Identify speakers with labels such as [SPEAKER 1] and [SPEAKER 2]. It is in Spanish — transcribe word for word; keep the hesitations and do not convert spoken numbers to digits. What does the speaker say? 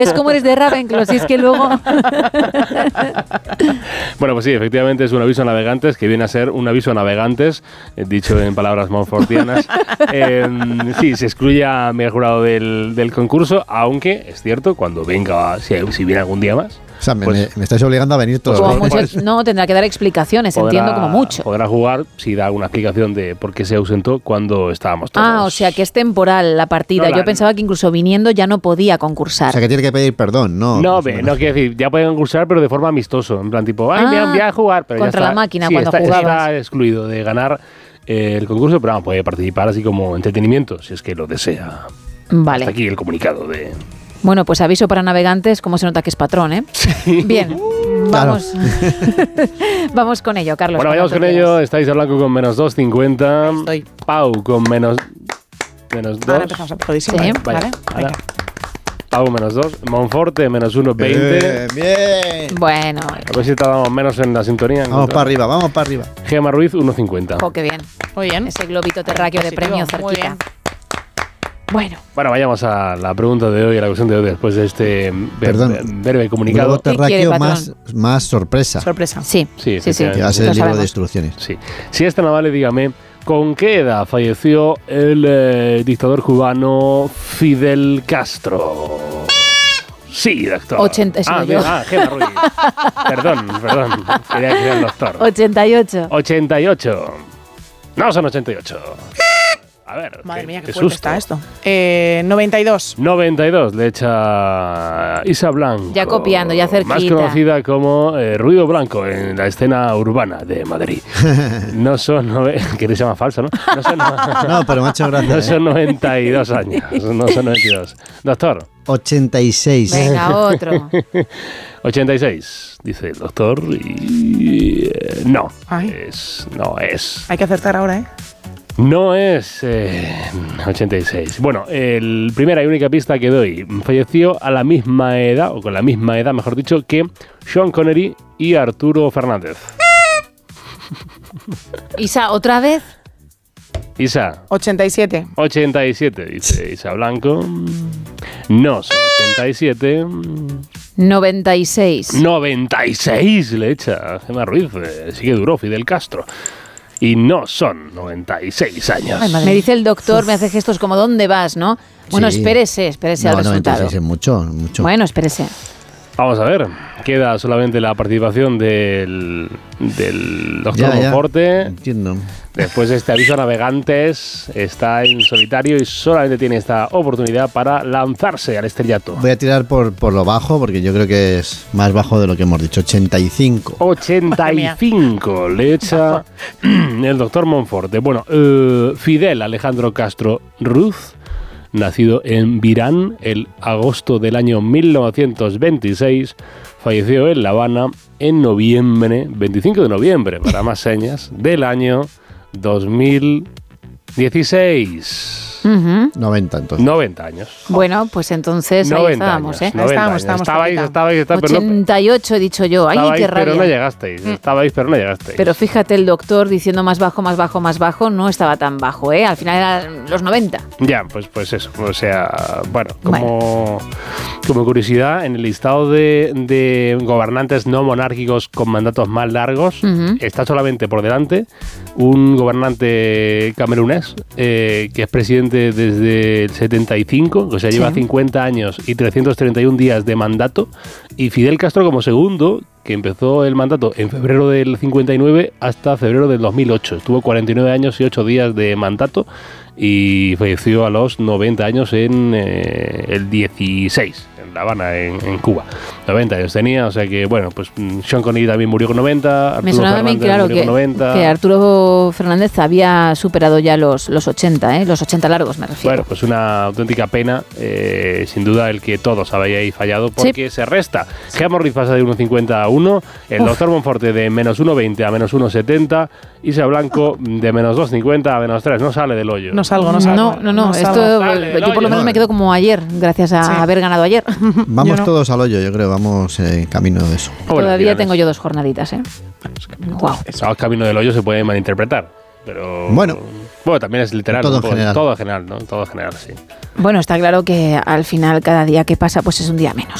[SPEAKER 1] Es como eres de Ravenclaw, si es que luego...
[SPEAKER 2] Bueno, pues sí, efectivamente es un aviso a navegantes que viene a ser un aviso a navegantes, eh, dicho en palabras montfortianas. Eh, sí, se excluye a Miguel Jurado del, del concurso, aunque es cierto, cuando venga, si, si viene algún día más...
[SPEAKER 3] O sea, me,
[SPEAKER 2] pues,
[SPEAKER 3] me, me estáis obligando a venir todos
[SPEAKER 1] Como
[SPEAKER 3] los
[SPEAKER 1] mucho,
[SPEAKER 3] días.
[SPEAKER 1] no, tendrá que dar explicaciones,
[SPEAKER 2] podrá,
[SPEAKER 1] entiendo como mucho.
[SPEAKER 2] Podrá jugar si da una explicación de por qué se ausentó cuando estábamos todos.
[SPEAKER 1] Ah, o sea que es temporal la partida.
[SPEAKER 2] No, la-
[SPEAKER 1] Yo pensaba que incluso viniendo ya no podía concursar.
[SPEAKER 3] O sea, que tiene que pedir perdón, ¿no?
[SPEAKER 2] No,
[SPEAKER 3] Más o
[SPEAKER 2] ve,
[SPEAKER 3] menos.
[SPEAKER 2] no quiere decir, ya pueden concursar, pero de forma amistoso. En plan, tipo, ay,
[SPEAKER 1] Ah,
[SPEAKER 2] mira, voy a jugar. Pero
[SPEAKER 1] contra
[SPEAKER 2] ya está,
[SPEAKER 1] la máquina
[SPEAKER 2] sí,
[SPEAKER 1] cuando
[SPEAKER 2] está,
[SPEAKER 1] jugabas.
[SPEAKER 2] está excluido de ganar eh, el concurso, pero vamos, puede participar así como entretenimiento, si es que lo desea.
[SPEAKER 1] Vale.
[SPEAKER 2] Hasta aquí el comunicado de...
[SPEAKER 1] Bueno, pues aviso para navegantes, como se nota que es patrón, ¿eh? Bien, vamos. Vamos con ello, Carlos.
[SPEAKER 2] Bueno, vayamos con
[SPEAKER 1] cuando
[SPEAKER 2] ello. Estáis a Blanco con menos dos cincuenta.
[SPEAKER 4] Estoy.
[SPEAKER 2] Pau con menos... Menos dos.
[SPEAKER 4] Ahora empezamos a jodísimo.
[SPEAKER 1] Sí.
[SPEAKER 2] Vaya,
[SPEAKER 4] ¿Vale?
[SPEAKER 2] ahora.
[SPEAKER 4] Venga.
[SPEAKER 2] Pau menos dos. Monforte menos uno veinte.
[SPEAKER 3] Bien, bien.
[SPEAKER 1] Bueno,
[SPEAKER 2] A ver si tardamos menos en la sintonía.
[SPEAKER 3] Vamos para arriba, vamos para arriba.
[SPEAKER 2] Gema Ruiz uno cincuenta.
[SPEAKER 1] jo, qué bien.
[SPEAKER 4] Muy bien.
[SPEAKER 1] Ese globito terráqueo de
[SPEAKER 4] Positivo,
[SPEAKER 1] premio
[SPEAKER 4] muy
[SPEAKER 1] cerquita.
[SPEAKER 4] bien.
[SPEAKER 1] Bueno,
[SPEAKER 2] Bueno, vayamos a la pregunta de hoy, a la cuestión de hoy, después de este ver-
[SPEAKER 3] Perdón.
[SPEAKER 2] ver- breve
[SPEAKER 3] Globo
[SPEAKER 2] comunicado.
[SPEAKER 1] ¿Qué quiere,
[SPEAKER 3] terráqueo
[SPEAKER 1] patrón?
[SPEAKER 3] más, más sorpresa.
[SPEAKER 4] Sorpresa.
[SPEAKER 1] sí,
[SPEAKER 2] Sí,
[SPEAKER 1] sí, sí.
[SPEAKER 2] efectivamente.
[SPEAKER 3] Que va a ser
[SPEAKER 1] Lo
[SPEAKER 3] el libro
[SPEAKER 1] sabemos.
[SPEAKER 3] de instrucciones.
[SPEAKER 2] Sí. Si es tan amable, dígame, ¿con qué edad falleció el eh, dictador cubano Fidel Castro? Sí, doctor.
[SPEAKER 1] ochenta, sí,
[SPEAKER 2] ah,
[SPEAKER 1] yo.
[SPEAKER 2] bien, ah, Gema Ruiz. Perdón, perdón. Quería que era el doctor.
[SPEAKER 1] ochenta y ocho.
[SPEAKER 2] ochenta y ocho. No son ochenta y ocho. A ver.
[SPEAKER 4] Madre mía, qué,
[SPEAKER 2] qué
[SPEAKER 4] fuerte
[SPEAKER 2] susto.
[SPEAKER 4] está esto. Eh, noventa y dos.
[SPEAKER 2] noventa y dos le echa Isa Blanco.
[SPEAKER 1] Ya copiando, ya cerquita.
[SPEAKER 2] Más conocida como eh, Ruido Blanco en la escena urbana de Madrid. No son... nove- que se llama falso, ¿no? No son,
[SPEAKER 3] No, pero me ha hecho gracia.
[SPEAKER 2] no
[SPEAKER 3] ¿eh?
[SPEAKER 2] son noventa y dos años. No son noventa y dos. Doctor,
[SPEAKER 3] ochenta y seis.
[SPEAKER 1] Venga, otro.
[SPEAKER 2] ochenta y seis, dice el doctor. Y... eh, no.
[SPEAKER 4] Ay.
[SPEAKER 2] Es, no es...
[SPEAKER 4] Hay que acertar ahora, ¿eh?
[SPEAKER 2] No es eh, ochenta y seis. Bueno, el primera y única pista que doy. Falleció a la misma edad, o con la misma edad, mejor dicho, que Sean Connery y Arturo Fernández.
[SPEAKER 1] Isa, ¿otra vez?
[SPEAKER 2] Isa,
[SPEAKER 4] ochenta y siete.
[SPEAKER 2] ochenta y siete, dice Isa Blanco. No son ochenta y siete.
[SPEAKER 1] noventa y seis.
[SPEAKER 2] noventa y seis le echa Gemma Ruiz. Eh, sigue duro Fidel Castro. Y no son noventa y seis años.
[SPEAKER 4] Ay, madre
[SPEAKER 1] Me dice el doctor, me hace gestos como ¿dónde vas, no? Bueno,
[SPEAKER 3] Sí.
[SPEAKER 1] espérese, espérese
[SPEAKER 3] No,
[SPEAKER 1] al resultado.
[SPEAKER 3] noventa y seis es mucho, mucho.
[SPEAKER 1] Bueno, espérese.
[SPEAKER 2] Vamos a ver, queda solamente la participación del, del doctor
[SPEAKER 3] Ya, ya.
[SPEAKER 2] Monforte.
[SPEAKER 3] Entiendo.
[SPEAKER 2] Después de este aviso a navegantes, está en solitario y solamente tiene esta oportunidad para lanzarse al estrellato.
[SPEAKER 3] Voy a tirar por, por lo bajo porque yo creo que es más bajo de lo que hemos dicho. ochenta y cinco.
[SPEAKER 2] ochenta y cinco le echa el doctor Monforte. Bueno, eh, Fidel Alejandro Castro Ruz, nacido en Virán el agosto del año mil novecientos veintiséis, falleció en La Habana en noviembre, veinticinco de noviembre, para más señas, del año dos mil dieciséis.
[SPEAKER 1] Ujú.
[SPEAKER 3] noventa entonces.
[SPEAKER 2] noventa años.
[SPEAKER 1] Bueno, pues entonces ahí
[SPEAKER 2] noventa
[SPEAKER 1] estábamos,
[SPEAKER 2] años,
[SPEAKER 1] ¿eh?
[SPEAKER 2] noventa
[SPEAKER 4] Estábamos,
[SPEAKER 2] años.
[SPEAKER 4] estábamos
[SPEAKER 2] Estabais,
[SPEAKER 4] cerquita.
[SPEAKER 2] estabais, estabais, pero no,
[SPEAKER 1] ochenta y ocho he dicho yo. Ay,
[SPEAKER 2] estabais,
[SPEAKER 1] qué rabia.
[SPEAKER 2] pero no llegasteis. Estabais, pero no llegasteis.
[SPEAKER 1] Pero fíjate, el doctor diciendo más bajo, más bajo, más bajo, no estaba tan bajo, ¿eh? Al final eran los noventa.
[SPEAKER 2] Ya, pues, pues eso. O sea, bueno, como, como curiosidad, en el listado de, de gobernantes no monárquicos con mandatos más largos,
[SPEAKER 1] Ujú.
[SPEAKER 2] está solamente por delante un gobernante camerunés eh, que es presidente desde el setenta y cinco, o sea, lleva
[SPEAKER 1] Sí.
[SPEAKER 2] cincuenta años y trescientos treinta y un días de mandato, y Fidel Castro como segundo, que empezó el mandato en febrero del cincuenta y nueve hasta febrero del dos mil ocho. Estuvo cuarenta y nueve años y ocho días de mandato y falleció a los noventa años en eh, el dieciséis, en La Habana, en, en Cuba. noventa años tenía, o sea que, bueno, pues mm, Sean Connery también murió con noventa, Arturo
[SPEAKER 1] Me sonaba a mí,
[SPEAKER 2] Fernández
[SPEAKER 1] claro,
[SPEAKER 2] murió
[SPEAKER 1] que,
[SPEAKER 2] con noventa.
[SPEAKER 1] que Arturo Fernández había superado ya los, los ochenta, ¿eh? Los ochenta largos, me refiero.
[SPEAKER 2] Bueno, pues una auténtica pena, eh, sin duda, el que todos habíais fallado, porque se resta. Gemma Ruiz pasa de uno cincuenta a uno, el
[SPEAKER 1] Uf.
[SPEAKER 2] doctor Monforte de menos uno veinte a menos uno setenta, Isa Blanco de menos dos cincuenta a menos tres, no sale del hoyo.
[SPEAKER 4] No salgo, no salgo.
[SPEAKER 1] No, no, no, esto
[SPEAKER 4] salgo.
[SPEAKER 2] Sale del
[SPEAKER 1] yo por lo
[SPEAKER 2] hoyo.
[SPEAKER 1] menos me quedo como ayer, gracias a
[SPEAKER 4] Sí.
[SPEAKER 1] haber ganado ayer.
[SPEAKER 3] Vamos
[SPEAKER 4] Yo no.
[SPEAKER 3] todos al hoyo, yo creo. Vamos en camino de eso.
[SPEAKER 2] Bueno,
[SPEAKER 1] Todavía
[SPEAKER 2] finales.
[SPEAKER 1] tengo yo dos jornaditas, ¿eh? Guau.
[SPEAKER 2] Esos camino del hoyo se puede malinterpretar, pero...
[SPEAKER 3] Bueno.
[SPEAKER 2] Bueno, también es literal.
[SPEAKER 3] Todo
[SPEAKER 2] un poco,
[SPEAKER 3] general.
[SPEAKER 2] Todo general, ¿no? Todo general, sí.
[SPEAKER 1] Bueno, está claro que al final cada día que pasa pues es un día menos.